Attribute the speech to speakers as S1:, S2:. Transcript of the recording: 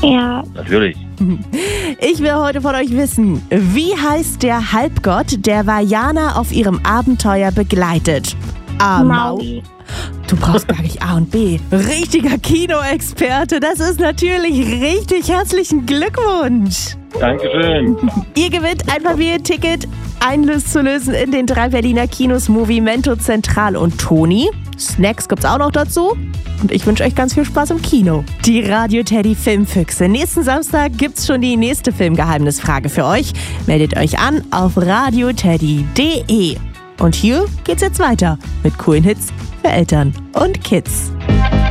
S1: Ja.
S2: Natürlich.
S3: Ich will heute von euch wissen, wie heißt der Halbgott, der Vajana auf ihrem Abenteuer begleitet? A.
S1: Maui.
S3: Du brauchst gar nicht A und B. Richtiger Kinoexperte, das ist natürlich richtig. Herzlichen Glückwunsch.
S2: Dankeschön.
S3: Ihr gewinnt ein Familienticket, einzulösen in den 3 Berliner Kinos Movimento, Zentral und Toni. Snacks gibt's auch noch dazu. Und ich wünsche euch ganz viel Spaß im Kino. Die Radio Teddy Filmfüchse. Nächsten Samstag gibt's schon die nächste Filmgeheimnisfrage für euch. Meldet euch an auf radioteddy.de. Und hier geht's jetzt weiter mit coolen Hits für Eltern und Kids.